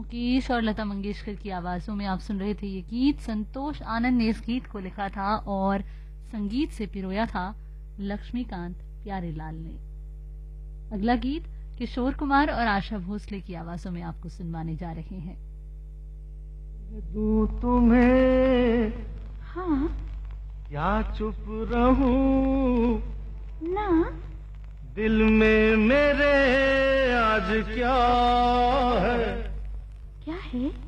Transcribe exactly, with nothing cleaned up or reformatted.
मुकेश और लता मंगेशकर की आवाजों में आप सुन रहे थे ये गीत। संतोष आनंद ने इस गीत को लिखा था और संगीत से पिरोया था लक्ष्मीकांत प्यारेलाल ने। अगला गीत किशोर कुमार और आशा भोसले की आवाजों में आपको सुनवाने जा रहे हैं। दूं तुम्हें हाँ या चुप रहूं ना, दिल में मेरे आज क्या है क्या है?